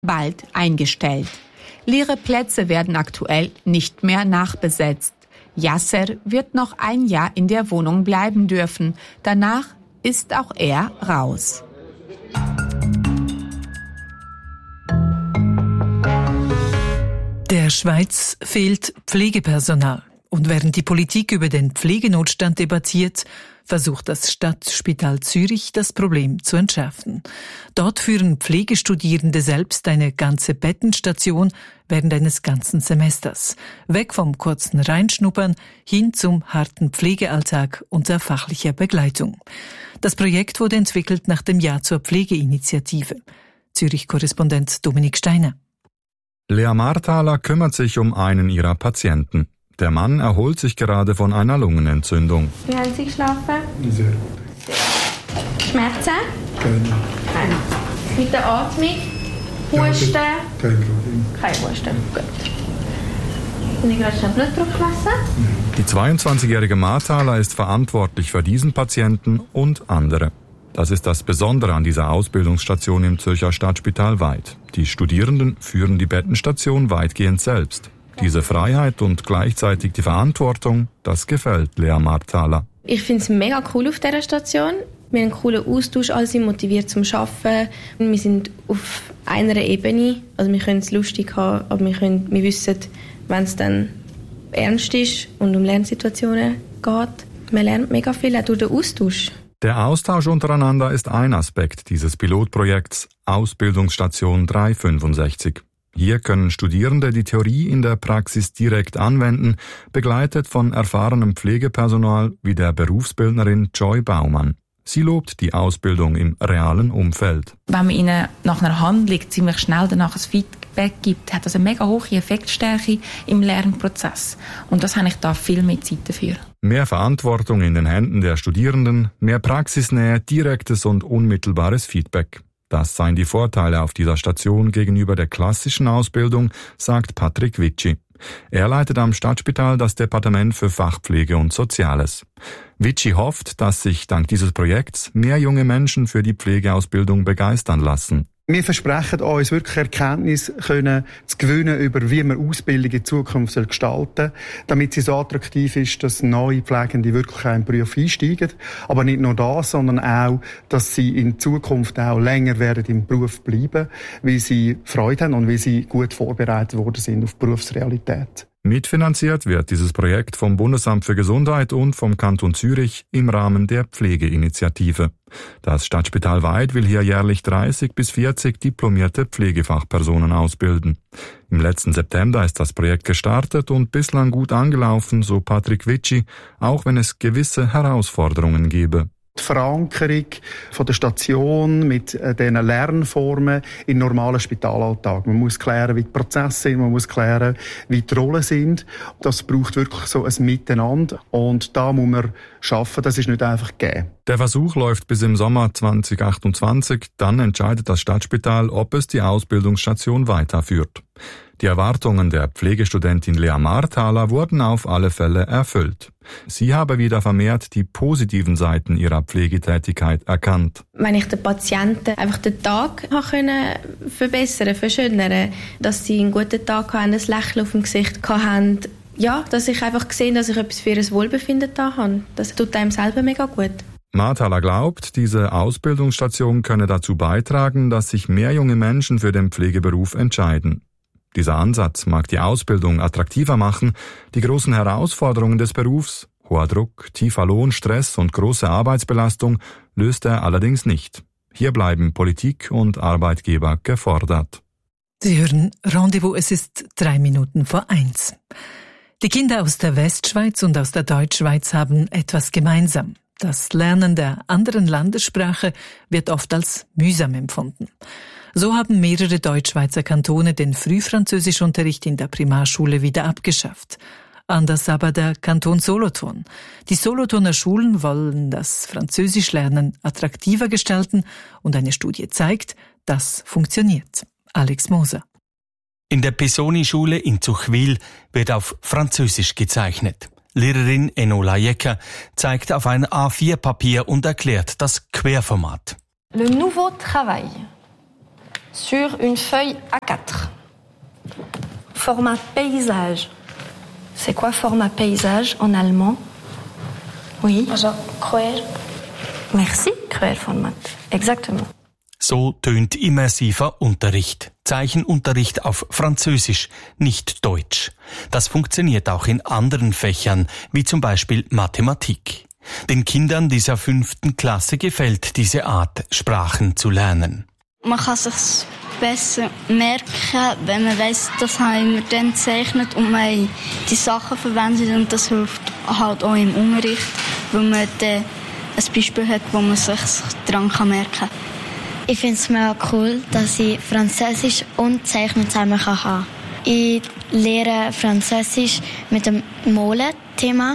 bald eingestellt. Leere Plätze werden aktuell nicht mehr nachbesetzt. Yasser wird noch ein Jahr in der Wohnung bleiben dürfen. Danach ist auch er raus. Der Schweiz fehlt Pflegepersonal. Und während die Politik über den Pflegenotstand debattiert, versucht das Stadtspital Zürich, das Problem zu entschärfen. Dort führen Pflegestudierende selbst eine ganze Bettenstation während eines ganzen Semesters. Weg vom kurzen Reinschnuppern hin zum harten Pflegealltag unter fachlicher Begleitung. Das Projekt wurde entwickelt nach dem Ja zur Pflegeinitiative. Zürich-Korrespondent Dominik Steiner. Lea Marthaler kümmert sich um einen ihrer Patienten. Der Mann erholt sich gerade von einer Lungenentzündung. Wie haben Sie geschlafen? Sehr gut. Schmerzen? Keine. Mit der Atmung? Husten? Kein Problem. Kein Husten. Gut. Und ich gerade schnell Blutdruck messen? Die 22-jährige Marthaler ist verantwortlich für diesen Patienten und andere. Das ist das Besondere an dieser Ausbildungsstation im Zürcher Stadtspital Weid. Die Studierenden führen die Bettenstation weitgehend selbst. Diese Freiheit und gleichzeitig die Verantwortung, das gefällt Lea Marthaler. Ich finde es mega cool auf dieser Station. Wir haben einen coolen Austausch, alle sind motiviert zum Arbeiten. Wir sind auf einer Ebene. Also wir können es lustig haben, aber wir wissen, wenn es dann ernst ist und um Lernsituationen geht. Man lernt mega viel auch durch den Austausch. Der Austausch untereinander ist ein Aspekt dieses Pilotprojekts Ausbildungsstation 365. Hier können Studierende die Theorie in der Praxis direkt anwenden, begleitet von erfahrenem Pflegepersonal wie der Berufsbildnerin Joy Baumann. Sie lobt die Ausbildung im realen Umfeld. Wenn man ihnen nach einer Handlung ziemlich schnell danach ein Feedback gibt, hat das eine mega hohe Effektstärke im Lernprozess. Und das habe ich da viel mehr Zeit dafür. Mehr Verantwortung in den Händen der Studierenden, mehr Praxisnähe, direktes und unmittelbares Feedback. Das seien die Vorteile auf dieser Station gegenüber der klassischen Ausbildung, sagt Patrick Witschi. Er leitet am Stadtspital das Departement für Fachpflege und Soziales. Witschi hofft, dass sich dank dieses Projekts mehr junge Menschen für die Pflegeausbildung begeistern lassen. Wir versprechen uns wirklich Erkenntnis zu gewinnen über, wie man Ausbildung in Zukunft gestalten soll, damit sie so attraktiv ist, dass neue Pflegende wirklich in den Beruf einsteigen. Aber nicht nur das, sondern auch, dass sie in Zukunft auch länger werden im Beruf bleiben, weil sie Freude haben und weil sie gut vorbereitet worden sind auf die Berufsrealität. Mitfinanziert wird dieses Projekt vom Bundesamt für Gesundheit und vom Kanton Zürich im Rahmen der Pflegeinitiative. Das Stadtspital Weid will hier jährlich 30 bis 40 diplomierte Pflegefachpersonen ausbilden. Im letzten September ist das Projekt gestartet und bislang gut angelaufen, so Patrick Witschi, auch wenn es gewisse Herausforderungen gebe. Die Verankerung von der Station mit diesen Lernformen in normalen Spitalalltag. Man muss klären, wie die Prozesse sind, man muss klären, wie die Rollen sind. Das braucht wirklich so ein Miteinander und da muss man arbeiten, das ist nicht einfach gegeben. Der Versuch läuft bis im Sommer 2028, dann entscheidet das Stadtspital, ob es die Ausbildungsstation weiterführt. Die Erwartungen der Pflegestudentin Lea Marthaler wurden auf alle Fälle erfüllt. Sie habe wieder vermehrt die positiven Seiten ihrer Pflegetätigkeit erkannt. Wenn ich den Patienten einfach den Tag verbessern, verschönern, dass sie einen guten Tag haben, ein Lächeln auf dem Gesicht hatten, ja, dass ich einfach gesehen, dass ich etwas für ihr Wohlbefinden da habe. Das tut einem selber mega gut. Marthaler glaubt, diese Ausbildungsstation könne dazu beitragen, dass sich mehr junge Menschen für den Pflegeberuf entscheiden. Dieser Ansatz mag die Ausbildung attraktiver machen, die großen Herausforderungen des Berufs, hoher Druck, tiefer Lohn, Stress und große Arbeitsbelastung löst er allerdings nicht. Hier bleiben Politik und Arbeitgeber gefordert. Sie hören Rendezvous, es ist 1:03. Die Kinder aus der Westschweiz und aus der Deutschschweiz haben etwas gemeinsam. Das Lernen der anderen Landessprache wird oft als mühsam empfunden. So haben mehrere Deutschschweizer Kantone den Frühfranzösischunterricht in der Primarschule wieder abgeschafft. Anders aber der Kanton Solothurn. Die Solothurner Schulen wollen das Französischlernen attraktiver gestalten und eine Studie zeigt, das funktioniert. Alex Moser. In der Pesoni-Schule in Zuchwil wird auf Französisch gezeichnet. Lehrerin Enola Jecker zeigt auf ein A4-Papier und erklärt das Querformat. Le nouveau travail. sur une feuille A4. Format paysage. C'est quoi format paysage en allemand? Oui. Also quer. Merci, Querformat. Exactement. So tönt immersiver Unterricht. Zeichenunterricht auf Französisch, nicht Deutsch. Das funktioniert auch in anderen Fächern, wie zum Beispiel Mathematik. Den Kindern dieser 5. Klasse gefällt diese Art, Sprachen zu lernen. Man kann sich besser merken, wenn man weiss, das haben wir dann gezeichnet und man die Sachen verwendet, und das hilft halt auch im Unterricht, weil man dann ein Beispiel hat, wo man sich daran merken kann. Ich finde es mega cool, dass ich Französisch und Zeichnen zusammen haben kann. Ich lerne Französisch mit dem Mole-Thema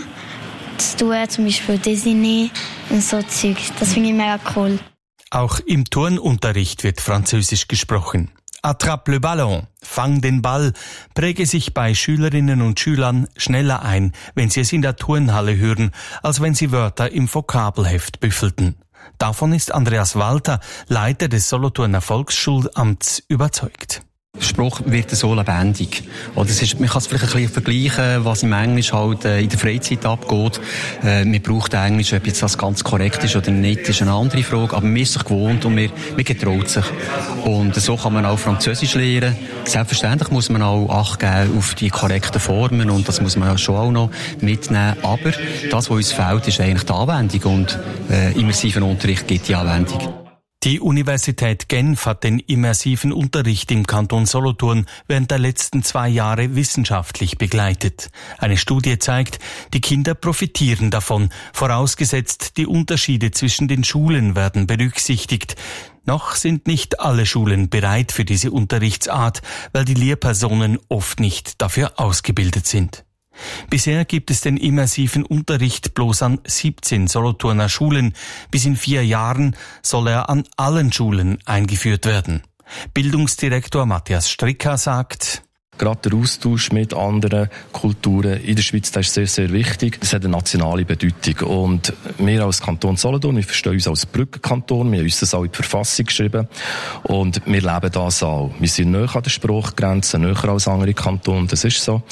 zu tun, zum Beispiel Disney und so Zeug. Das finde ich mega cool. Auch im Turnunterricht wird Französisch gesprochen. Attrape le ballon, fang den Ball, präge sich bei Schülerinnen und Schülern schneller ein, wenn sie es in der Turnhalle hören, als wenn sie Wörter im Vokabelheft büffelten. Davon ist Andreas Walter, Leiter des Solothurner Volksschulamts, überzeugt. Spruch wird so lebendig. Oder man kann es vielleicht ein bisschen vergleichen, was im Englisch halt in der Freizeit abgeht. Man braucht Englisch, ob jetzt das ganz korrekt ist oder nicht, ist eine andere Frage. Aber man ist sich gewohnt und man getraut sich. Und so kann man auch Französisch lernen. Selbstverständlich muss man auch Acht geben auf die korrekten Formen, und das muss man ja schon auch noch mitnehmen. Aber das, was uns fehlt, ist eigentlich die Anwendung, und immersiven Unterricht gibt die Anwendung. Die Universität Genf hat den immersiven Unterricht im Kanton Solothurn während der letzten 2 Jahre wissenschaftlich begleitet. Eine Studie zeigt, die Kinder profitieren davon, vorausgesetzt die Unterschiede zwischen den Schulen werden berücksichtigt. Noch sind nicht alle Schulen bereit für diese Unterrichtsart, weil die Lehrpersonen oft nicht dafür ausgebildet sind. Bisher gibt es den immersiven Unterricht bloß an 17 Solothurner Schulen. Bis in 4 Jahren soll er an allen Schulen eingeführt werden. Bildungsdirektor Matthias Stricker sagt: Gerade der Austausch mit anderen Kulturen in der Schweiz, das ist sehr, sehr wichtig. Das hat eine nationale Bedeutung. Und wir als Kanton Solothurn, wir verstehen uns als Brückenkanton, wir haben uns das auch in die Verfassung geschrieben. Und wir leben das auch. Wir sind näher an der Sprachgrenze, näher als andere Kantone, das ist so.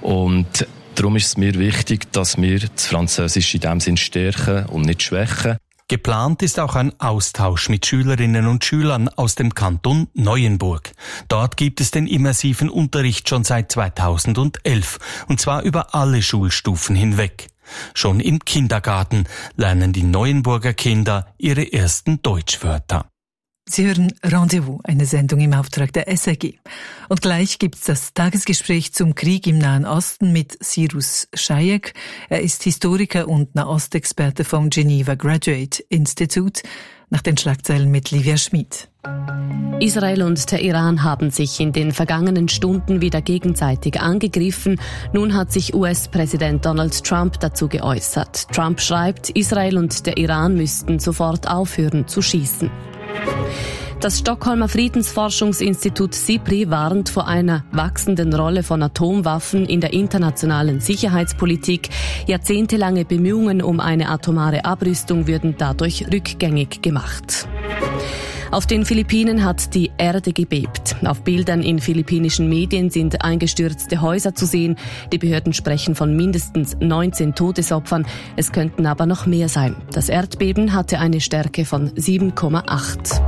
Und darum ist es mir wichtig, dass wir das Französisch in dem Sinn stärken und nicht schwächen. Geplant ist auch ein Austausch mit Schülerinnen und Schülern aus dem Kanton Neuenburg. Dort gibt es den immersiven Unterricht schon seit 2011, und zwar über alle Schulstufen hinweg. Schon im Kindergarten lernen die Neuenburger Kinder ihre ersten Deutschwörter. Sie hören Rendezvous, eine Sendung im Auftrag der SRG. Und gleich gibt's das Tagesgespräch zum Krieg im Nahen Osten mit Cyrus Schajek. Er ist Historiker und Nahostexperte vom Geneva Graduate Institute. Nach den Schlagzeilen mit Livia Schmid. Israel und der Iran haben sich in den vergangenen Stunden wieder gegenseitig angegriffen. Nun hat sich US-Präsident Donald Trump dazu geäußert. Trump schreibt, Israel und der Iran müssten sofort aufhören zu schießen. Das Stockholmer Friedensforschungsinstitut SIPRI warnt vor einer wachsenden Rolle von Atomwaffen in der internationalen Sicherheitspolitik. Jahrzehntelange Bemühungen um eine atomare Abrüstung würden dadurch rückgängig gemacht. Auf den Philippinen hat die Erde gebebt. Auf Bildern in philippinischen Medien sind eingestürzte Häuser zu sehen. Die Behörden sprechen von mindestens 19 Todesopfern. Es könnten aber noch mehr sein. Das Erdbeben hatte eine Stärke von 7,8.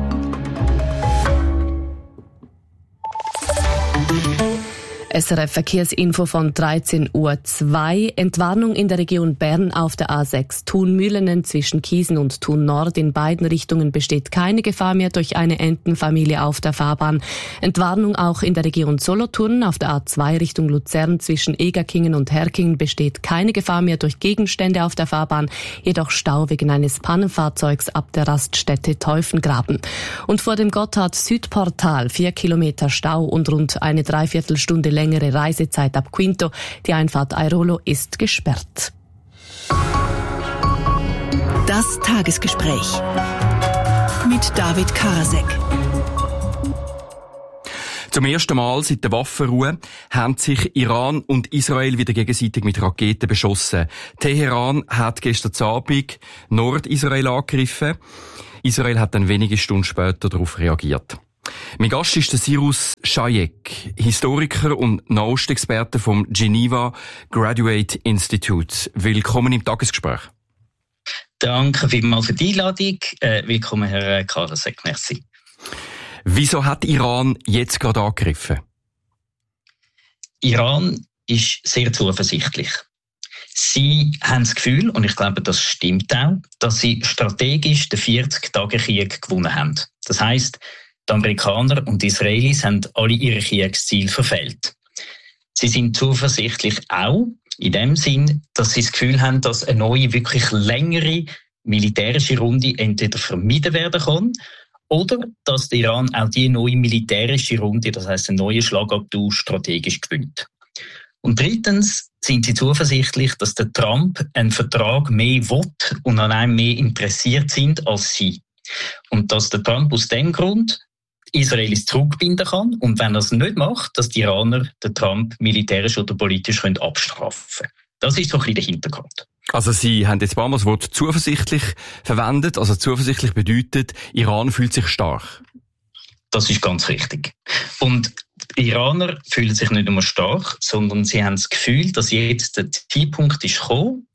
SRF Verkehrsinfo von 13:02 Uhr. Entwarnung in der Region Bern auf der A6 Thun-Mühlenen zwischen Kiesen und Thun-Nord. In beiden Richtungen besteht keine Gefahr mehr durch eine Entenfamilie auf der Fahrbahn. Entwarnung auch in der Region Solothurn auf der A2 Richtung Luzern zwischen Egerkingen und Herkingen besteht keine Gefahr mehr durch Gegenstände auf der Fahrbahn, jedoch Stau wegen eines Pannenfahrzeugs ab der Raststätte Teufengraben. Und vor dem Gotthard-Südportal 4 Kilometer Stau und rund eine Dreiviertelstunde längere Reisezeit ab Quinto. Die Einfahrt Airolo ist gesperrt. Das Tagesgespräch mit David Karasek. Zum ersten Mal seit der Waffenruhe haben sich Iran und Israel wieder gegenseitig mit Raketen beschossen. Teheran hat gestern Abend Nordisrael angegriffen. Israel hat dann wenige Stunden später darauf reagiert. Mein Gast ist der Cyrus Chayek, Historiker und Nahostexperte vom Geneva Graduate Institute. Willkommen im Tagesgespräch. Danke vielmals für die Einladung. Willkommen, Herr Karasek. Merci. Wieso hat Iran jetzt gerade angegriffen? Iran ist sehr zuversichtlich. Sie haben das Gefühl, und ich glaube, das stimmt auch, dass sie strategisch den 40-Tage-Krieg gewonnen haben. Das heisst, die Amerikaner und die Israelis haben alle ihre Kriegsziele verfehlt. Sie sind zuversichtlich auch in dem Sinn, dass sie das Gefühl haben, dass eine neue, wirklich längere militärische Runde entweder vermieden werden kann oder dass der Iran auch die neue militärische Runde, das heisst einen neuen Schlagabtausch, strategisch gewinnt. Und drittens sind sie zuversichtlich, dass der Trump einen Vertrag mehr will und an einem mehr interessiert sind als sie. Und dass der Trump aus dem Grund Israelis zurückbinden kann und wenn er es nicht macht, dass die Iraner den Trump militärisch oder politisch abstrafen können. Das ist so ein bisschen der Hintergrund. Also Sie haben jetzt ein paar Mal das Wort zuversichtlich verwendet. Also zuversichtlich bedeutet, Iran fühlt sich stark. Das ist ganz richtig. Und die Iraner fühlen sich nicht nur stark, sondern sie haben das Gefühl, dass jetzt der Zeitpunkt ist gekommen,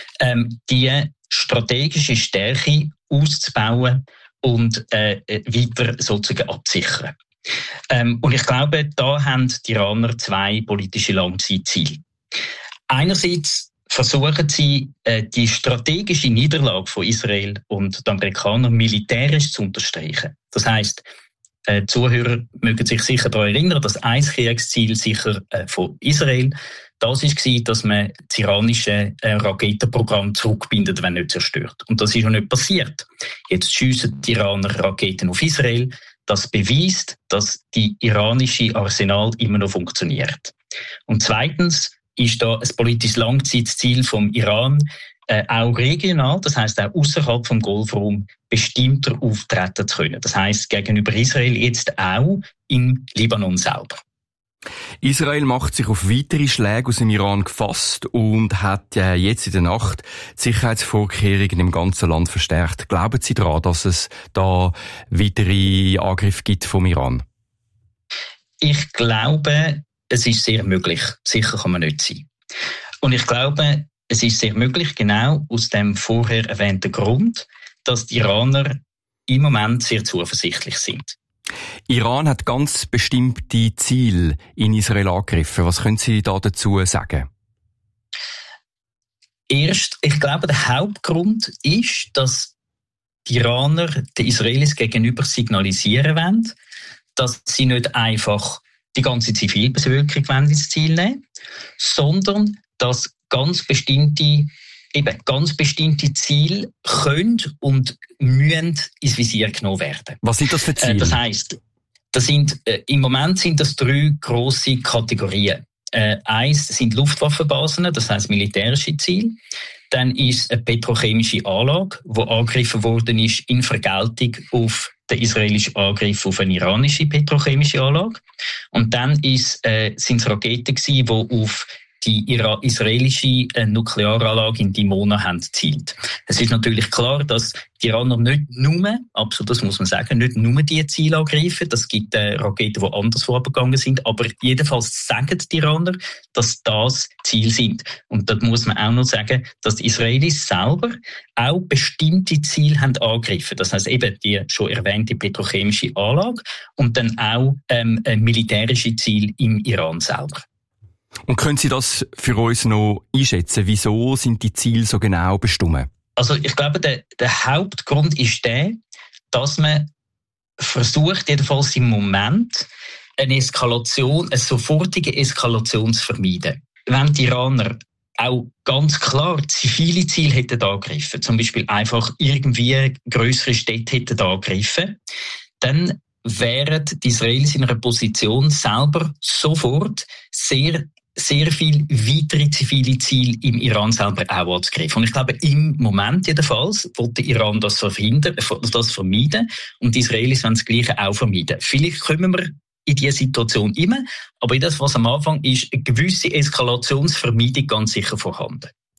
die strategische Stärke auszubauen und weiter sozusagen absichern. Und ich glaube, da haben die Iraner zwei politische Langzeitziele. Einerseits versuchen sie, die strategische Niederlage von Israel und den Amerikanern militärisch zu unterstreichen. Das heisst, die Zuhörer mögen sich sicher daran erinnern, dass ein Kriegsziel sicher von Israel das war, dass man das iranische Raketenprogramm zurückbindet, wenn nicht zerstört. Und das ist noch nicht passiert. Jetzt schiessen die Iraner Raketen auf Israel. Das beweist, dass die iranische Arsenal immer noch funktioniert. Und zweitens ist da ein politisches Langzeitziel vom Iran, auch regional, das heisst auch außerhalb vom Golfraum, bestimmter auftreten zu können. Das heisst gegenüber Israel jetzt auch im Libanon selber. Israel macht sich auf weitere Schläge aus dem Iran gefasst und hat jetzt in der Nacht die Sicherheitsvorkehrungen im ganzen Land verstärkt. Glauben Sie daran, dass es da weitere Angriffe gibt vom Iran? Ich glaube, es ist sehr möglich. Sicher kann man nicht sein. Und ich glaube, es ist sehr möglich, genau aus dem vorher erwähnten Grund, dass die Iraner im Moment sehr zuversichtlich sind. Iran hat ganz bestimmte Ziele in Israel angegriffen. Was können Sie da dazu sagen? Erst, ich glaube, der Hauptgrund ist, dass die Iraner den Israelis gegenüber signalisieren wollen, dass sie nicht einfach die ganze Zivilbevölkerung ins Ziel nehmen, sondern dass ganz bestimmte Ziele können und müssen ins Visier genommen werden. Was sind das für Ziele? Das heisst, im Moment sind das 3 grosse Kategorien. Eins sind Luftwaffenbasen, das heisst militärische Ziele. Dann ist eine petrochemische Anlage, die angegriffen worden ist in Vergeltung auf den israelischen Angriff auf eine iranische petrochemische Anlage. Und dann sind es Raketen, die auf die israelische Nuklearanlage in Dimona haben gezielt. Es ist natürlich klar, dass die Iraner nicht nur, absolut, das muss man sagen, nicht nur die Ziele angreifen. Das gibt Raketen, die anderswo abgegangen sind. Aber jedenfalls sagen die Iraner, dass das Ziel sind. Und da muss man auch noch sagen, dass die Israelis selber auch bestimmte Ziele haben angegriffen. Das heisst eben die schon erwähnte petrochemische Anlage und dann auch militärische Ziele im Iran selber. Und können Sie das für uns noch einschätzen? Wieso sind die Ziele so genau bestimmt? Also ich glaube, der Hauptgrund ist der, dass man versucht, jedenfalls im Moment, eine sofortige Eskalation zu vermeiden. Wenn die Iraner auch ganz klar zivile Ziele hätten angegriffen, zum Beispiel einfach irgendwie grössere Städte hätten angegriffen, dann wären die Israelis in einer Position, selber sofort sehr viel weitere zivile Ziele im Iran selber auch anzugreifen. Und ich glaube, im Moment jedenfalls wollte Iran das vermeiden und die Israelis wollen das Gleiche auch vermeiden. Vielleicht kommen wir in diese Situation immer, aber in das, was am Anfang ist, eine gewisse Eskalationsvermeidung ganz sicher vorhanden.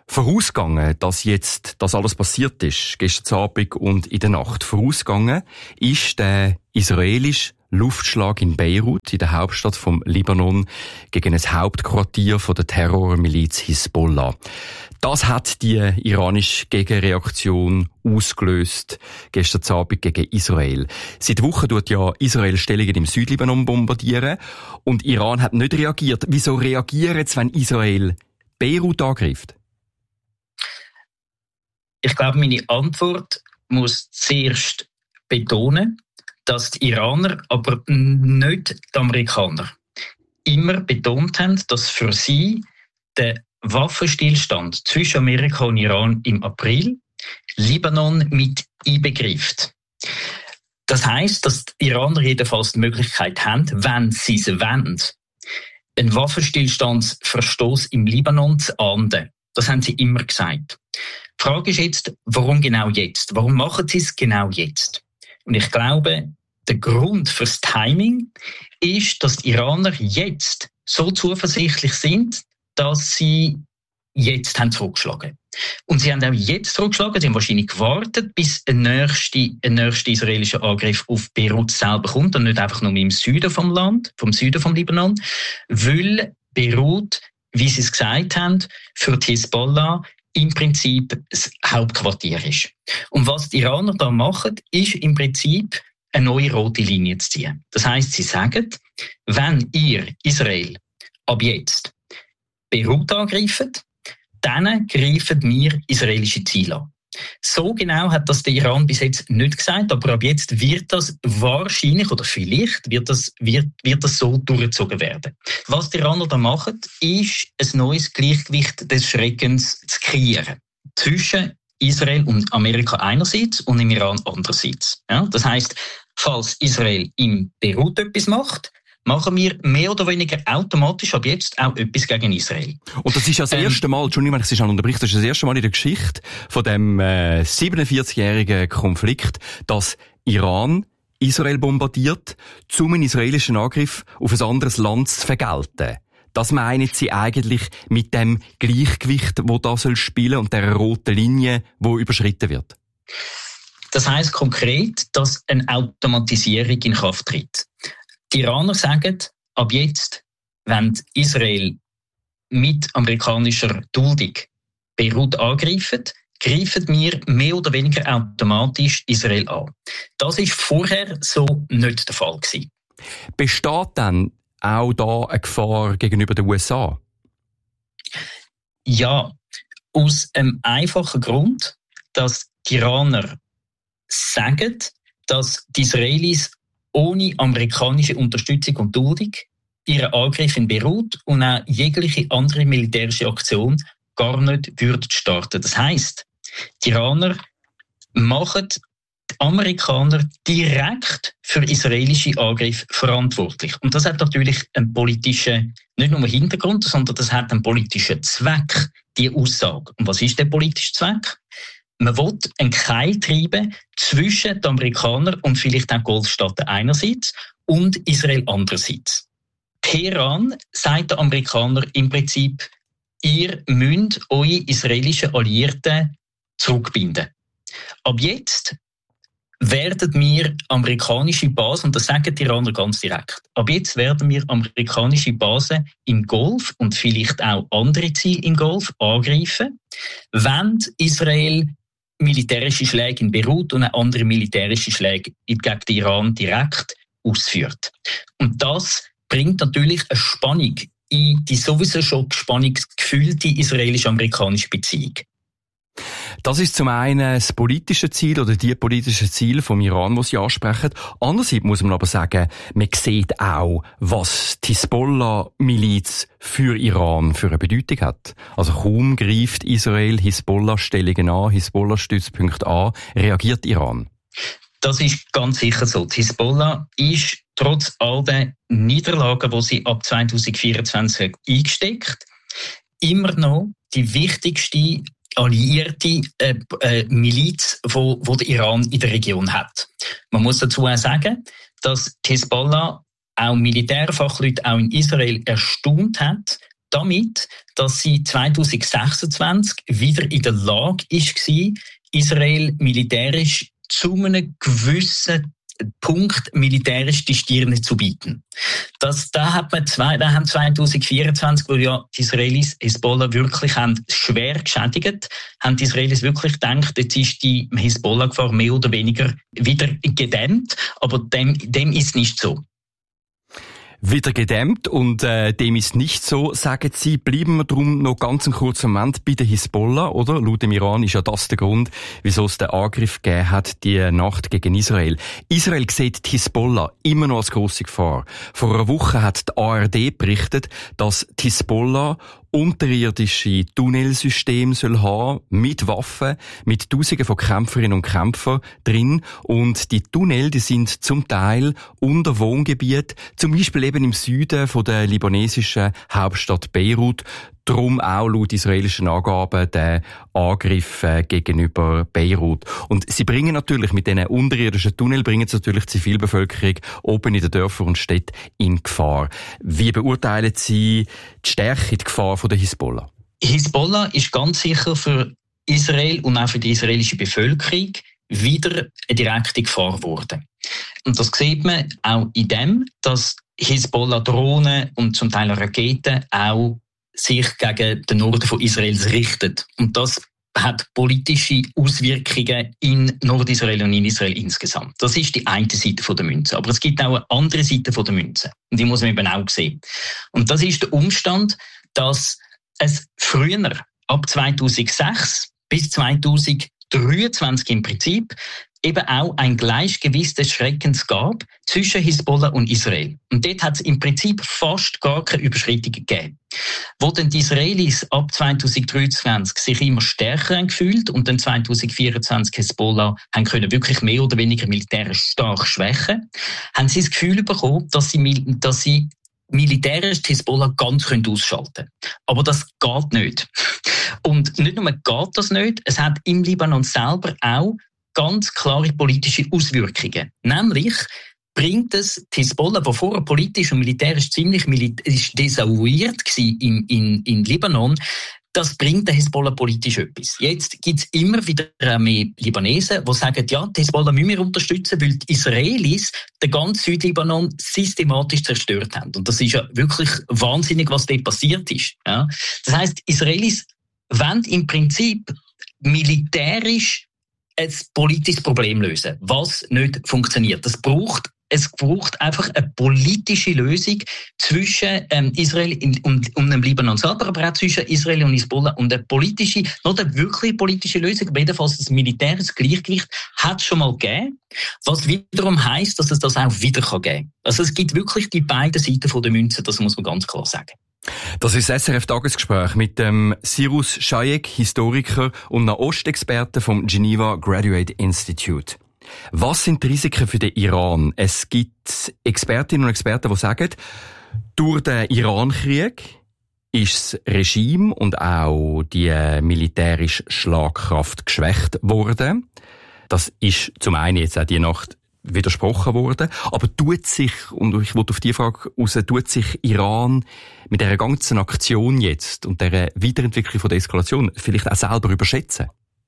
Vorausgegangen, dass jetzt das alles passiert ist, gestern Abend und in der Nacht, vorausgegangen ist der israelische Luftschlag in Beirut, in der Hauptstadt vom Libanon, gegen ein Hauptquartier von der Terrormiliz Hisbollah. Das hat die iranische Gegenreaktion ausgelöst, gestern Abend gegen Israel. Seit Wochen tut ja Israel Stellungen im Südlibanon bombardieren und Iran hat nicht reagiert. Wieso reagieren sie, wenn Israel Beirut angreift? Ich glaube, meine Antwort muss zuerst betonen, dass die Iraner, aber nicht die Amerikaner, immer betont haben, dass für sie der Waffenstillstand zwischen Amerika und Iran im April Libanon mit einbegreift. Das heisst, dass die Iraner jedenfalls die Möglichkeit haben, wenn sie es wollen, einen Waffenstillstandsverstoß im Libanon zu ahnden. Das haben sie immer gesagt. Die Frage ist jetzt, warum genau jetzt? Warum machen sie es genau jetzt? Und ich glaube, der Grund fürs Timing ist, dass die Iraner jetzt so zuversichtlich sind, dass sie jetzt haben zurückgeschlagen. Und sie haben auch jetzt zurückgeschlagen. Sie haben wahrscheinlich gewartet, bis ein nächster israelischer Angriff auf Beirut selber kommt und nicht einfach nur im Süden vom Land, vom Süden vom Libanon, weil Beirut, wie sie es gesagt haben, für die Hisbollah im Prinzip das Hauptquartier ist. Und was die Iraner da machen, ist im Prinzip eine neue rote Linie zu ziehen. Das heisst, sie sagen, wenn ihr Israel ab jetzt Beirut angreift, dann greifen wir israelische Ziele an. So genau hat das der Iran bis jetzt nicht gesagt, aber ab jetzt wird das wahrscheinlich oder vielleicht wird das so durchgezogen werden. Was die Iraner da machen, ist ein neues Gleichgewicht des Schreckens zu kreieren. Zwischen Israel und Amerika einerseits und im Iran andererseits. Ja, das heisst, falls Israel im Beirut etwas macht, machen wir mehr oder weniger automatisch ab jetzt auch etwas gegen Israel. Und das ist ja das erste Mal, Entschuldigung, wenn ich Sie schon unterbreche, das ist das erste Mal in der Geschichte von dem 47-jährigen Konflikt, dass Iran Israel bombardiert, um einen israelischen Angriff auf ein anderes Land zu vergelten. Das meinen Sie eigentlich mit dem Gleichgewicht, das da soll spielen und der roten Linie, die überschritten wird? Das heisst konkret, dass eine Automatisierung in Kraft tritt. Die Iraner sagen, ab jetzt, wenn Israel mit amerikanischer Duldung Beirut angreifen, greifen wir mehr oder weniger automatisch Israel an. Das war vorher so nicht der Fall gewesen. Besteht dann auch da eine Gefahr gegenüber den USA? Ja, aus einem einfachen Grund, dass die Iraner sagen, dass die Israelis ohne amerikanische Unterstützung und Duldung ihren Angriff in Beirut und auch jegliche andere militärische Aktion gar nicht würden starten. Das heisst, die Iraner machen die Amerikaner direkt für israelische Angriffe verantwortlich. Und das hat natürlich einen politischen, nicht nur Hintergrund, sondern das hat einen politischen Zweck, die Aussage. Und was ist der politische Zweck? Man will einen Keil treiben zwischen den Amerikanern und vielleicht auch Golfstaaten einerseits und Israel andererseits. Teheran sagt den Amerikanern im Prinzip, ihr müsst eure israelischen Alliierten zurückbinden. Ab jetzt werden wir amerikanische Basen, und das sagen die Iraner ganz direkt, ab jetzt werden wir amerikanische Basen im Golf und vielleicht auch andere Ziele im Golf angreifen, wenn Israel militärische Schläge in Beirut und auch andere militärische Schläge gegen den Iran direkt ausführt. Und das bringt natürlich eine Spannung in die sowieso schon spannungsgefüllte israelisch-amerikanische Beziehung. Das ist zum einen das politische Ziel oder die politische Ziel vom Iran, das Sie ansprechen. Andererseits muss man aber sagen, man sieht auch, was die Hisbollah-Miliz für Iran für eine Bedeutung hat. Also kaum greift Israel Hisbollah-Stellungen an, Hisbollah-Stützpunkte an, reagiert Iran. Das ist ganz sicher so. Die Hisbollah ist trotz all der Niederlagen, die sie ab 2024 eingesteckt, immer noch die wichtigste alliierte Miliz, die der Iran in der Region hat. Man muss dazu auch sagen, dass die Hisbollah auch Militärfachleute auch in Israel erstaunt hat, damit, dass sie 2026 wieder in der Lage war, Israel militärisch zu einem gewissen Punkt militärisch die Stirne zu bieten. Da haben 2024, wo ja die Israelis Hisbollah wirklich schwer geschädigt, haben die Israelis wirklich gedacht, jetzt ist die Hisbollah-Gefahr mehr oder weniger wieder gedämmt, aber dem ist nicht so. Wieder gedämmt und dem ist nicht so, sagen Sie. Bleiben wir darum noch ganz einen kurzen Moment bei der Hisbollah, oder? Laut dem Iran ist ja das der Grund, wieso es den Angriff gegeben hat, die Nacht gegen Israel. Israel sieht die Hisbollah immer noch als grosse Gefahr. Vor einer Woche hat die ARD berichtet, dass die Hisbollah unterirdische Tunnelsysteme soll haben, mit Waffen, mit Tausenden von Kämpferinnen und Kämpfern drin. Und die Tunnel, die sind zum Teil unter Wohngebiet, zum Beispiel eben im Süden von der libanesischen Hauptstadt Beirut. Darum auch laut israelischen Angaben der Angriff gegenüber Beirut. Und sie bringen natürlich mit diesen unterirdischen Tunnel bringen sie natürlich die Zivilbevölkerung oben in den Dörfern und Städten in Gefahr. Wie beurteilen Sie die Stärke, die Gefahr von der Hisbollah? Hisbollah ist ganz sicher für Israel und auch für die israelische Bevölkerung wieder eine direkte Gefahr geworden. Und das sieht man auch in dem, dass Hisbollah-Drohnen und zum Teil Raketen auch sich gegen den Norden von Israels richtet. Und das hat politische Auswirkungen in Nordisrael und in Israel insgesamt. Das ist die eine Seite der Münze. Aber es gibt auch eine andere Seite der Münze. Und die muss man eben auch sehen. Und das ist der Umstand, dass es früher, ab 2006 bis 2023 im Prinzip, eben auch ein Gleichgewicht des Schreckens gab zwischen Hisbollah und Israel. Und dort hat es im Prinzip fast gar keine Überschreitungen gegeben. Wo dann die Israelis ab 2023 sich immer stärker gefühlt und dann 2024 Hisbollah haben können wirklich mehr oder weniger militärisch stark schwächen, haben sie das Gefühl bekommen, dass sie militärisch die Hisbollah ganz ausschalten können. Aber das geht nicht. Und nicht nur geht das nicht, es hat im Libanon selber auch ganz klare politische Auswirkungen. Nämlich bringt es die Hisbollah, die vorher politisch und militärisch ziemlich desavouiert war in Libanon, das bringt der Hisbollah politisch etwas. Jetzt gibt es immer wieder mehr Libanesen, die sagen, ja, die Hisbollah müssen wir unterstützen, weil die Israelis den ganzen Südlibanon systematisch zerstört haben. Und das ist ja wirklich wahnsinnig, was dort passiert ist. Ja? Das heisst, Israelis wollen im Prinzip militärisch ein politisches Problem lösen, was nicht funktioniert. Es braucht einfach eine politische Lösung zwischen Israel und dem Libanon selber, aber auch zwischen Israel und Hisbollah. Und eine politische, noch eine wirklich politische Lösung, aber jedenfalls das militärische Gleichgewicht hat es schon mal gegeben, was wiederum heisst, dass es das auch wieder geben kann. Also es gibt wirklich die beiden Seiten der Münze, das muss man ganz klar sagen. Das ist das SRF-Tagesgespräch mit dem Cyrus Schajek, Historiker und Nahostexperte vom Geneva Graduate Institute. Was sind die Risiken für den Iran? Es gibt Expertinnen und Experten, die sagen, durch den Iran-Krieg ist das Regime und auch die militärische Schlagkraft geschwächt worden. Das ist zum einen jetzt auch die Nacht widersprochen worden. Aber tut sich, und ich wollte auf die Frage raus, tut sich Iran mit dieser ganzen Aktion jetzt und dieser Weiterentwicklung von der Eskalation vielleicht auch selber überschätzen?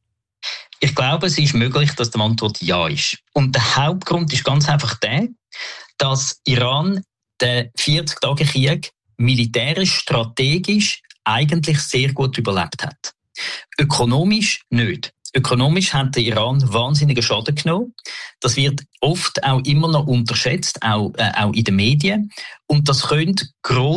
Ich glaube, es ist möglich, dass die Antwort ja ist. Und der Hauptgrund ist ganz einfach der, dass Iran den 40-Tage-Krieg militärisch, strategisch eigentlich sehr gut überlebt hat. Ökonomisch nicht. Ökonomisch hat der Iran wahnsinnigen Schaden genommen. Das wird oft auch immer noch unterschätzt, auch in den Medien. Und das könnte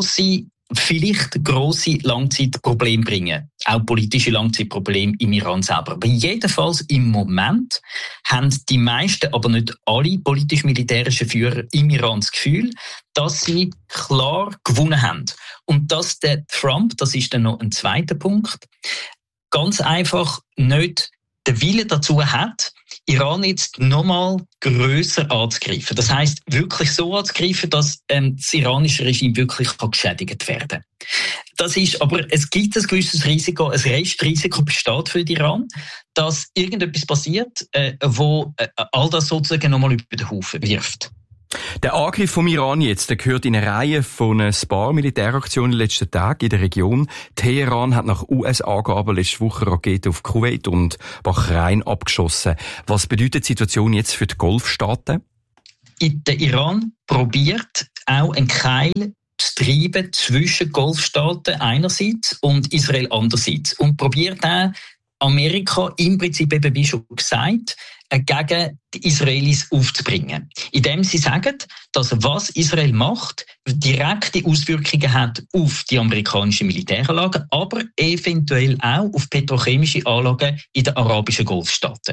vielleicht grosse Langzeitprobleme bringen. Auch politische Langzeitprobleme im Iran selber. Aber jedenfalls im Moment haben die meisten, aber nicht alle politisch-militärischen Führer im Iran das Gefühl, dass sie klar gewonnen haben. Und dass der Trump, das ist dann noch ein zweiter Punkt, ganz einfach nicht den Willen dazu hat, Iran jetzt nochmal grösser anzugreifen. Das heisst, wirklich so anzugreifen, dass das iranische Regime wirklich geschädigt werden kann. Das ist, aber es gibt ein gewisses Risiko, ein Restrisiko besteht für den Iran, dass irgendetwas passiert, wo all das sozusagen nochmal über den Haufen wirft. Der Angriff vom Iran jetzt, der gehört in eine Reihe von ein paar Militäraktionen in den letzten Tagen in der Region. Teheran hat nach US-Angaben letzte Woche Raketen auf Kuwait und Bahrain abgeschossen. Was bedeutet die Situation jetzt für die Golfstaaten? Der Iran probiert auch einen Keil zu treiben zwischen Golfstaaten einerseits und Israel andererseits. Und probiert auch Amerika im Prinzip eben, wie schon gesagt, gegen die Israelis aufzubringen. Indem sie sagen, dass was Israel macht, direkte Auswirkungen hat auf die amerikanischen Militäranlagen, aber eventuell auch auf petrochemische Anlagen in den arabischen Golfstaaten.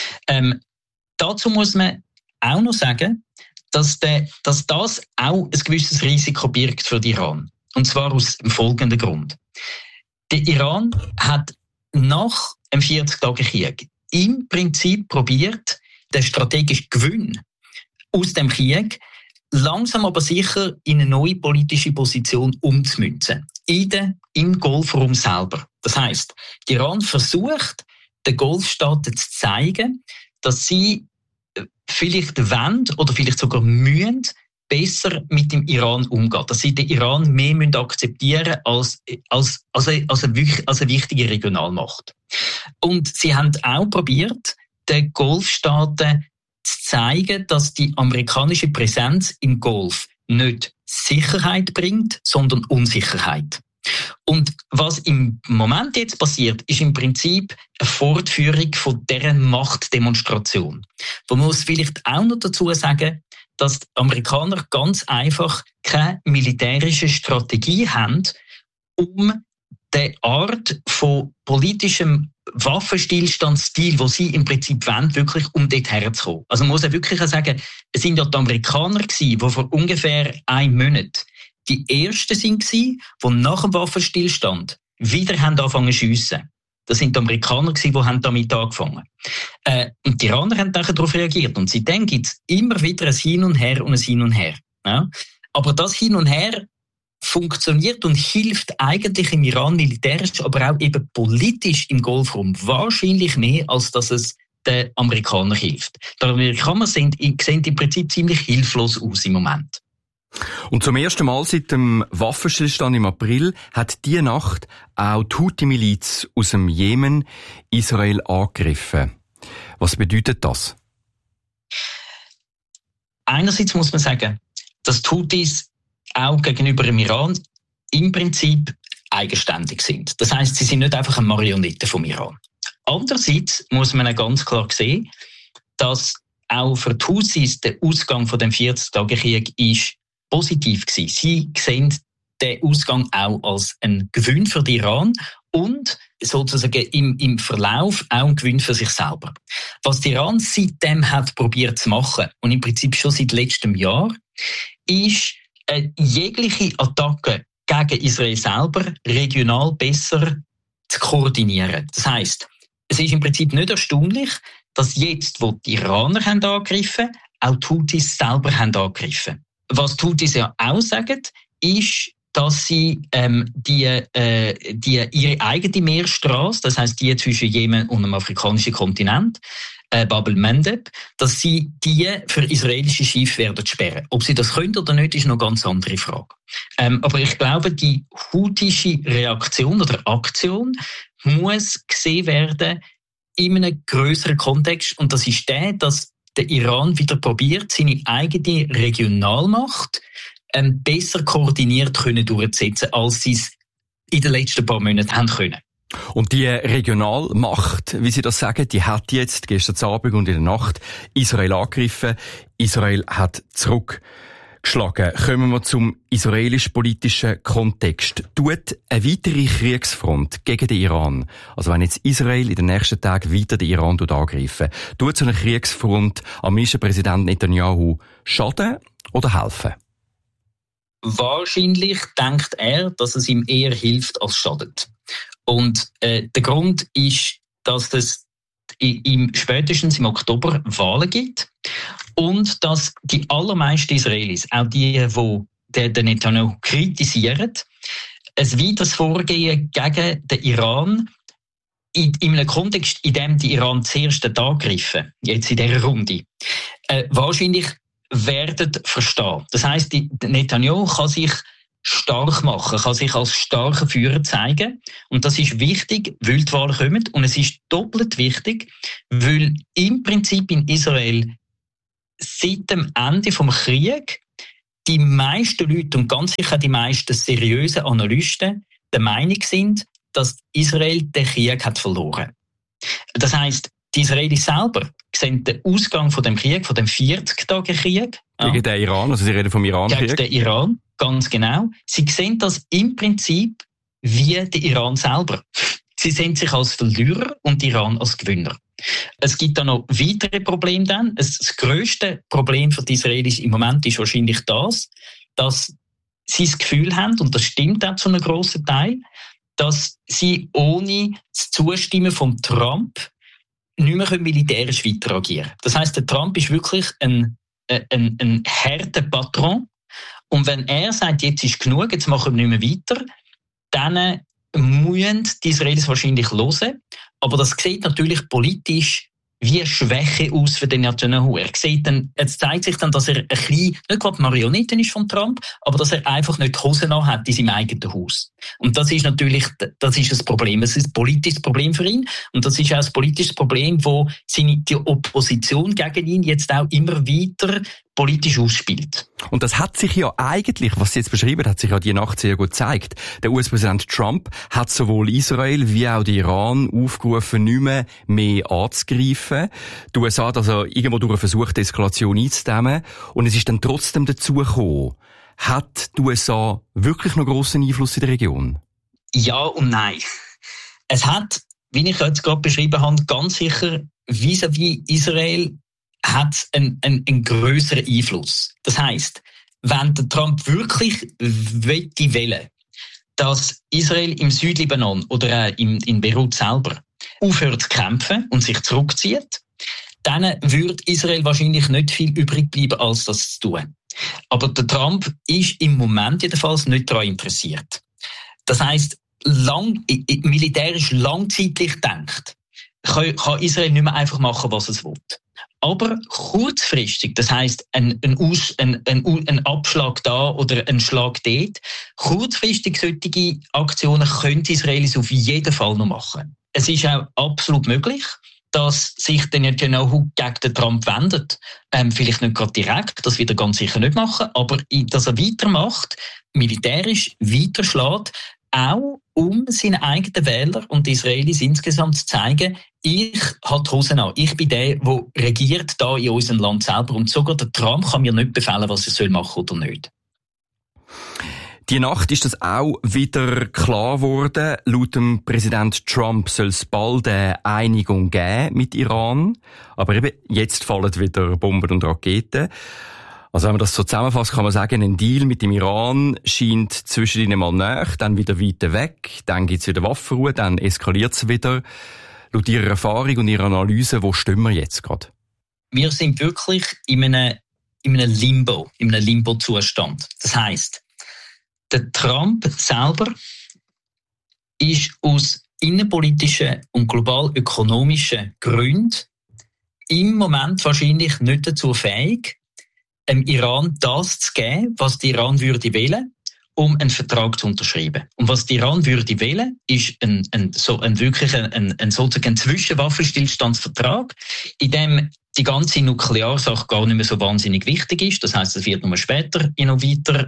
Dazu muss man auch noch sagen, dass das auch ein gewisses Risiko birgt für den Iran. Und zwar aus dem folgenden Grund. Der Iran hat nach dem 40-Tage-Krieg im Prinzip probiert, den strategischen Gewinn aus dem Krieg langsam aber sicher in eine neue politische Position umzumünzen. Im Golfraum selber. Das heisst, der Iran versucht, den Golfstaaten zu zeigen, dass sie vielleicht wollen oder vielleicht sogar müssen besser mit dem Iran umgehen. Dass sie den Iran mehr akzeptieren als eine wichtige Regionalmacht. Und sie haben auch probiert, den Golfstaaten zu zeigen, dass die amerikanische Präsenz im Golf nicht Sicherheit bringt, sondern Unsicherheit. Und was im Moment jetzt passiert, ist im Prinzip eine Fortführung von dieser Machtdemonstration. Man muss vielleicht auch noch dazu sagen, dass die Amerikaner ganz einfach keine militärische Strategie haben, um die Art von politischem Waffenstillstandsstil, wo sie im Prinzip wollen, wirklich um dort herzukommen. Also man muss ja wirklich sagen, es sind ja die Amerikaner gewesen, die vor ungefähr einem Monat die Ersten sind, die nach dem Waffenstillstand wieder angefangen zu schiessen. Das sind die Amerikaner, die damit angefangen haben. Und die Iraner haben darauf reagiert. Und seitdem gibt es immer wieder ein Hin und Her und ein Hin und Her. Ja? Aber das Hin und Her funktioniert und hilft eigentlich im Iran militärisch, aber auch eben politisch im Golfraum wahrscheinlich mehr, als dass es den Amerikanern hilft. Die Amerikaner sehen im Prinzip ziemlich hilflos aus im Moment. Und zum ersten Mal seit dem Waffenstillstand im April hat diese Nacht auch die Houthi-Miliz aus dem Jemen Israel angegriffen. Was bedeutet das? Einerseits muss man sagen, dass die Houthis auch gegenüber dem Iran im Prinzip eigenständig sind. Das heisst, sie sind nicht einfach eine Marionette vom Iran. Andererseits muss man auch ganz klar sehen, dass auch für die Houthis der Ausgang von dem 40-Tage-Krieg ist positiv gewesen. Sie sehen den Ausgang auch als ein Gewinn für den Iran und sozusagen im Verlauf auch ein Gewinn für sich selber. Was der Iran seitdem hat probiert zu machen, und im Prinzip schon seit letztem Jahr, ist jegliche Attacke gegen Israel selber regional besser zu koordinieren. Das heisst, es ist im Prinzip nicht erstaunlich, dass jetzt, wo die Iraner haben angegriffen, auch die Houthis selber haben angegriffen. Was die Houthis ja auch sagen, ist, dass sie ihre eigene Meerstraße, das heisst die zwischen Jemen und dem afrikanischen Kontinent, Bab el-Mandeb, dass sie die für israelische Schiffe werden sperren. Ob sie das können oder nicht, ist noch eine ganz andere Frage. Aber ich glaube, die houtische Reaktion oder Aktion muss gesehen werden in einem grösseren Kontext. Und das ist der, dass der Iran wieder probiert, seine eigene Regionalmacht besser koordiniert durchzusetzen, als sie es in den letzten paar Monaten haben können. Und die Regionalmacht, wie Sie das sagen, die hat jetzt gestern Abend und in der Nacht Israel angegriffen. Israel hat zurückgeschlagen. Kommen wir zum israelisch-politischen Kontext. Tut eine weitere Kriegsfront gegen den Iran, also wenn jetzt Israel in den nächsten Tagen weiter den Iran angreifen, tut so eine Kriegsfront am Ministerpräsident Netanyahu schaden oder helfen? Wahrscheinlich denkt er, dass es ihm eher hilft als schadet. Und der Grund ist, dass es spätestens im Oktober Wahlen gibt und dass die allermeisten Israelis, auch die den Netanyahu kritisieren, ein weiteres Vorgehen gegen den Iran in einem Kontext, in dem die Iran zuerst angegriffen, jetzt in dieser Runde, wahrscheinlich werden verstehen. Das heisst, Netanyahu kann sich stark machen, kann sich als starker Führer zeigen. Und das ist wichtig, weil die Wahlen kommen. Und es ist doppelt wichtig, weil im Prinzip in Israel seit dem Ende des Krieges die meisten Leute und ganz sicher die meisten seriösen Analysten der Meinung sind, dass Israel den Krieg hat verloren. Das heisst, die Israelis selber sehen den Ausgang von dem Krieg, von dem 40-Tage-Krieg. Gegen den Iran, also Sie reden vom Iran-Krieg? Gegen den Iran, ganz genau. Sie sehen das im Prinzip wie der Iran selber. Sie sehen sich als Verlierer und Iran als Gewinner. Es gibt da noch weitere Probleme dann. Das grösste Problem für die Israelis im Moment ist wahrscheinlich das, dass sie das Gefühl haben, und das stimmt auch zu einem grossen Teil, dass sie ohne das Zustimmen von Trump nicht mehr militärisch weiter agieren können. Das heisst, der Trump ist wirklich ein harter Patron. Und wenn er sagt, jetzt ist genug, jetzt machen wir nicht mehr weiter, dann müssen die Israelis wahrscheinlich hören. Aber das sieht natürlich politisch wie Schwäche aus für den Netanyahu. Es zeigt sich dann, dass er ein bisschen, nicht gerade Marionette ist von Trump, aber dass er einfach nicht die Hosen an hat in seinem eigenen Haus. Und das ist natürlich, das ist das Problem. Es ist ein politisches Problem für ihn. Und das ist auch ein politisches Problem, wo die Opposition gegen ihn jetzt auch immer weiter politisch ausspielt. Und das hat sich ja eigentlich, was Sie jetzt beschrieben, hat sich ja die Nacht sehr gut gezeigt. Der US-Präsident Trump hat sowohl Israel wie auch den Iran aufgerufen, nicht mehr anzugreifen. Die USA hat also irgendwo durch versucht, die Eskalation einzudämmen. Und es ist dann trotzdem dazu gekommen. Hat die USA wirklich noch grossen Einfluss in der Region? Ja und nein. Es hat, wie ich jetzt gerade beschrieben habe, ganz sicher vis-à-vis Israel hat einen grösseren Einfluss. Das heisst, wenn der Trump wirklich will, dass Israel im Südlibanon oder in Beirut selber aufhört zu kämpfen und sich zurückzieht, dann wird Israel wahrscheinlich nicht viel übrig bleiben, als das zu tun. Aber der Trump ist im Moment jedenfalls nicht daran interessiert. Das heisst, militärisch langzeitlich denkt, kann Israel nicht mehr einfach machen, was es will. Aber kurzfristig, das heisst, ein Abschlag da oder ein Schlag dort, kurzfristig solche Aktionen können die Israelis auf jeden Fall noch machen. Es ist auch absolut möglich, dass sich der Netanyahu gegen den Trump wendet. Vielleicht nicht gerade direkt, das wird er ganz sicher nicht machen, aber dass er weitermacht, militärisch weiterschlägt, auch um seinen eigenen Wähler und die Israelis insgesamt zu zeigen, ich habe die Hosen an. Ich bin der regiert da in unserem Land selber. Und sogar der Trump kann mir nicht befehlen, was er machen soll oder nicht. Die Nacht ist das auch wieder klar geworden. Laut dem Präsident Trump soll es bald eine Einigung geben mit Iran. Aber eben, jetzt fallen wieder Bomben und Raketen. Also wenn man das so zusammenfasst, kann man sagen, ein Deal mit dem Iran scheint zwischen ihnen mal näher, dann wieder weiter weg, dann gibt's wieder Waffenruhe, dann eskaliert's wieder. Laut Ihrer Erfahrung und Ihrer Analyse, wo stehen wir jetzt gerade? Wir sind wirklich in einem Limbo-Zustand. Das heisst, der Trump selber ist aus innenpolitischen und global ökonomischen Gründen im Moment wahrscheinlich nicht dazu fähig, dem Iran das zu geben, was der Iran würde wählen, um einen Vertrag zu unterschreiben. Und was der Iran würde wählen, ist ein sozusagen Zwischenwaffenstillstandsvertrag, in dem die ganze Nuklearsache gar nicht mehr so wahnsinnig wichtig ist. Das heisst, es wird nur später noch weiter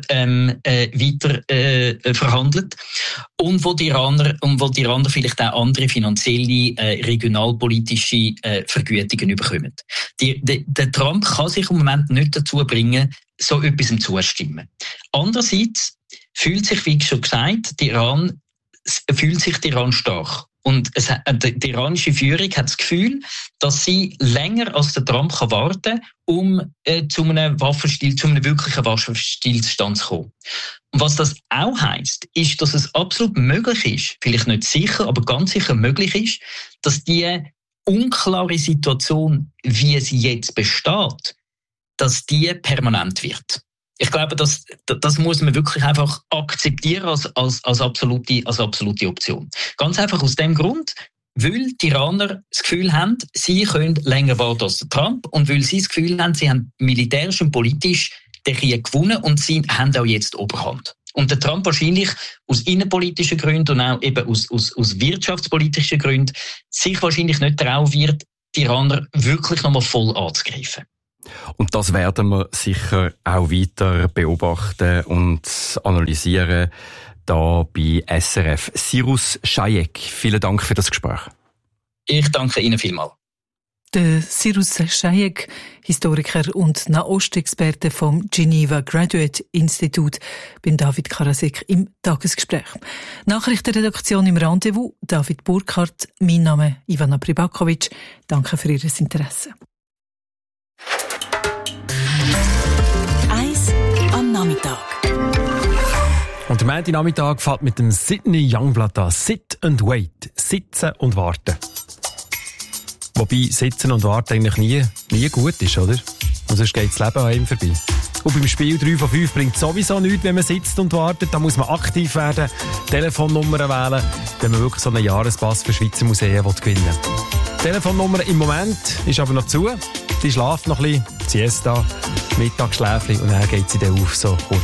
verhandelt. Und wo die Iraner vielleicht auch andere finanzielle, regionalpolitische Vergütungen bekommen. Der Trump kann sich im Moment nicht dazu bringen, so etwas zuzustimmen. Andererseits fühlt sich, wie schon gesagt, der Iran stark. Und die iranische Führung hat das Gefühl, dass sie länger als der Trump kann warten kann, zu einem wirklichen Waffenstillstand zu kommen. Und was das auch heisst, ist, dass es absolut möglich ist, vielleicht nicht sicher, aber ganz sicher möglich ist, dass die unklare Situation, wie sie jetzt besteht, dass die permanent wird. Ich glaube, das muss man wirklich einfach akzeptieren als absolute Option. Ganz einfach aus dem Grund, weil die Iraner das Gefühl haben, sie können länger warten als der Trump und weil sie das Gefühl haben, sie haben militärisch und politisch den Krieg gewonnen und sie haben auch jetzt die Oberhand. Und der Trump wahrscheinlich aus innenpolitischen Gründen und auch eben aus wirtschaftspolitischen Gründen sich wahrscheinlich nicht trauen wird, die Iraner wirklich nochmal voll anzugreifen. Und das werden wir sicher auch weiter beobachten und analysieren, da bei SRF. Cyrus Chayek, vielen Dank für das Gespräch. Ich danke Ihnen vielmals. Der Cyrus Chayek, Historiker und Nahostexperte vom Geneva Graduate Institute, bin David Karasek im Tagesgespräch. Nachrichtenredaktion im Rendezvous, David Burkhardt, mein Name Ivana Pribakovic. Danke für Ihr Interesse. Eins am Nachmittag. Und der Montagnachmittag fällt mit dem Sydney Youngblood an. Sit and wait. Sitzen und warten. Wobei Sitzen und Warten eigentlich nie gut ist, oder? Und sonst geht das Leben an einem vorbei. Und beim Spiel 3 von 5 bringt sowieso nichts, wenn man sitzt und wartet. Da muss man aktiv werden, Telefonnummern wählen, wenn man wirklich so einen Jahrespass für Schweizer Museen gewinnen will. Telefonnummer im Moment ist aber noch zu. Die schlaft noch ein bisschen, Siesta, Mittagsschläfchen und dann geht sie dann auf, so kurz